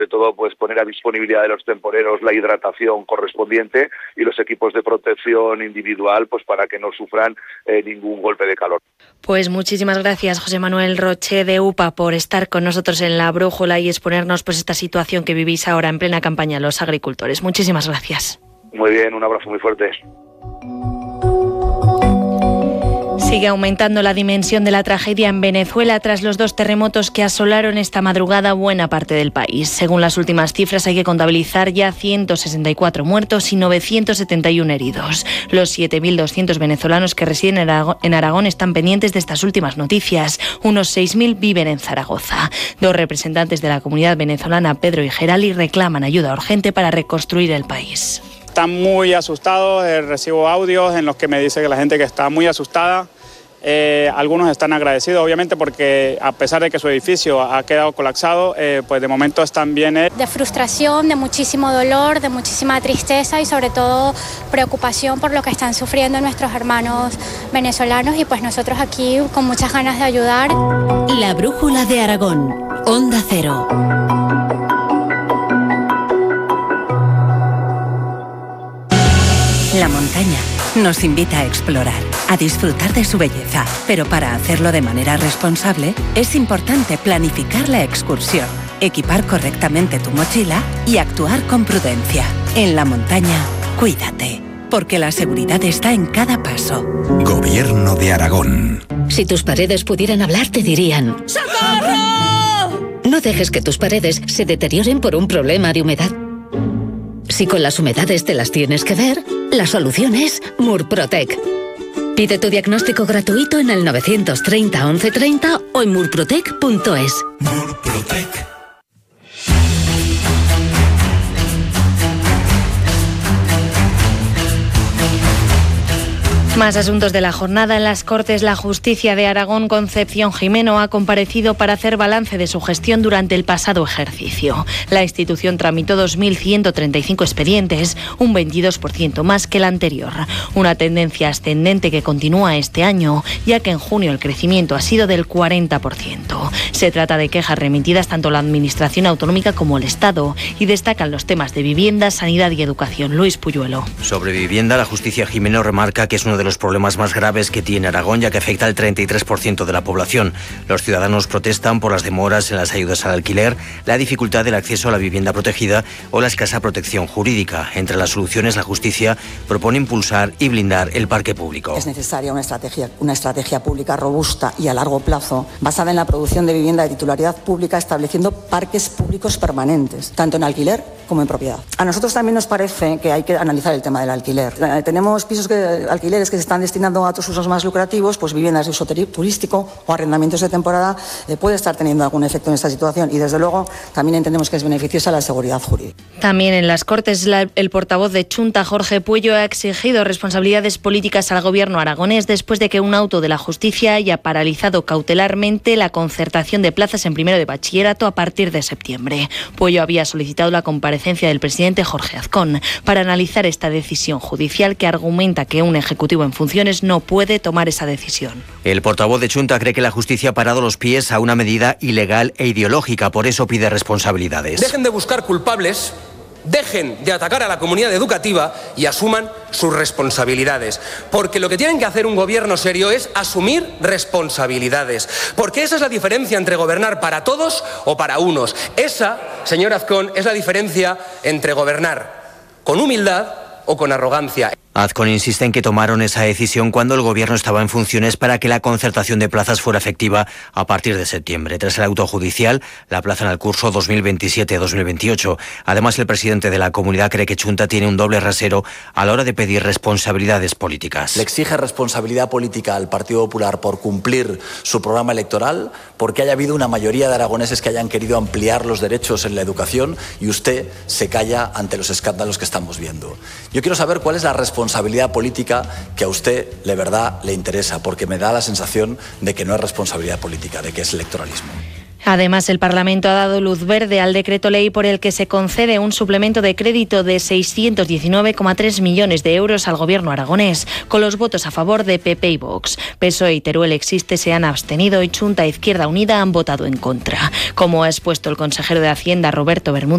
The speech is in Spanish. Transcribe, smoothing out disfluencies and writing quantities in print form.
de todo pues poner a disponibilidad de los temporeros la hidratación correspondiente y los equipos de protección individual pues para que no sufran ningún golpe de calor. Pues muchísimas gracias, José Manuel Roche de UPA, por estar con nosotros en La Brújula y exponernos pues esta situación que vivís ahora en plena campaña los agricultores. Muchísimas gracias. Muy bien, un abrazo muy fuerte. Sigue aumentando la dimensión de la tragedia en Venezuela tras los 2 terremotos que asolaron esta madrugada buena parte del país. Según las últimas cifras, hay que contabilizar ya 164 muertos y 971 heridos. Los 7.200 venezolanos que residen en Aragón están pendientes de estas últimas noticias. Unos 6.000 viven en Zaragoza. 2 representantes de la comunidad venezolana, Pedro y Gerali, reclaman ayuda urgente para reconstruir el país. Están muy asustados, recibo audios en los que me dice que la gente que está muy asustada. Algunos están agradecidos, obviamente, porque a pesar de que su edificio ha quedado colapsado, pues de momento están bien. De frustración, de muchísimo dolor, de muchísima tristeza y sobre todo preocupación por lo que están sufriendo nuestros hermanos venezolanos y pues nosotros aquí con muchas ganas de ayudar. La Brújula de Aragón, Onda Cero. La montaña nos invita a explorar, a disfrutar de su belleza, pero para hacerlo de manera responsable es importante planificar la excursión, equipar correctamente tu mochila y actuar con prudencia. En la montaña, cuídate, porque la seguridad está en cada paso. Gobierno de Aragón. Si tus paredes pudieran hablar, te dirían: ¡socorro! No dejes que tus paredes se deterioren por un problema de humedad. Si con las humedades te las tienes que ver, la solución es Murprotec. Pide tu diagnóstico gratuito en el 930 1130 o en murprotec.es. Murprotec. Más asuntos de la jornada. En las Cortes, la Justicia de Aragón, Concepción Jimeno, ha comparecido para hacer balance de su gestión durante el pasado ejercicio. La institución tramitó 2.135 expedientes, un 22% más que el anterior. Una tendencia ascendente que continúa este año, ya que en junio el crecimiento ha sido del 40%. Se trata de quejas remitidas tanto a la Administración Autonómica como al Estado y destacan los temas de vivienda, sanidad y educación. Luis Puyuelo. Sobre vivienda, la Justicia Jimeno remarca que es uno de los problemas más graves que tiene Aragón, ya que afecta al 33% de la población. Los ciudadanos protestan por las demoras en las ayudas al alquiler, la dificultad del acceso a la vivienda protegida o la escasa protección jurídica. Entre las soluciones, la justicia propone impulsar y blindar el parque público. Es necesaria una estrategia pública robusta y a largo plazo, basada en la producción de vivienda de titularidad pública, estableciendo parques públicos permanentes, tanto en alquiler como en propiedad. A nosotros también nos parece que hay que analizar el tema del alquiler. Tenemos alquileres que se están destinando a otros usos más lucrativos, pues viviendas de uso turístico o arrendamientos de temporada, puede estar teniendo algún efecto en esta situación y desde luego también entendemos que es beneficiosa la seguridad jurídica. También en las Cortes, el portavoz de Chunta, Jorge Puello, ha exigido responsabilidades políticas al gobierno aragonés después de que un auto de la justicia haya paralizado cautelarmente la concertación de plazas en primero de bachillerato a partir de septiembre. Puello había solicitado la comparecencia del presidente Jorge Azcón para analizar esta decisión judicial que argumenta que un ejecutivo en funciones no puede tomar esa decisión. El portavoz de Chunta cree que la justicia ha parado los pies a una medida ilegal e ideológica, por eso pide responsabilidades. Dejen de buscar culpables, dejen de atacar a la comunidad educativa y asuman sus responsabilidades. Porque lo que tienen que hacer un gobierno serio es asumir responsabilidades. Porque esa es la diferencia entre gobernar para todos o para unos. Esa, señor Azcón, es la diferencia entre gobernar con humildad o con arrogancia. Azcón insiste en que tomaron esa decisión cuando el gobierno estaba en funciones para que la concertación de plazas fuera efectiva a partir de septiembre. Tras el auto judicial, la aplazan al curso 2027-2028. Además, el presidente de la comunidad cree que Chunta tiene un doble rasero a la hora de pedir responsabilidades políticas. Le exige responsabilidad política al Partido Popular por cumplir su programa electoral, porque haya habido una mayoría de aragoneses que hayan querido ampliar los derechos en la educación y usted se calla ante los escándalos que estamos viendo. Yo quiero saber cuál es la responsabilidad política que a usted de verdad le interesa, porque me da la sensación de que no es responsabilidad política, de que es electoralismo. Además, el Parlamento ha dado luz verde al decreto ley por el que se concede un suplemento de crédito de 619,3 millones de euros al gobierno aragonés, con los votos a favor de PP y Vox. PSOE y Teruel Existe se han abstenido y Chunta e Izquierda Unida han votado en contra. Como ha expuesto el consejero de Hacienda, Roberto Bermúdez,